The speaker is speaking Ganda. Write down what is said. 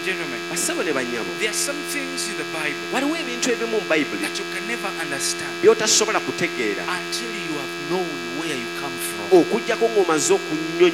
gentlemen, Bassebo ne bannyabo, there are some things in the Bible waliwo ebintu ebimu mu Bayibuli that you can never understand by'otasobola kutegeera until you have known where you come from. okuggyako ng'omaze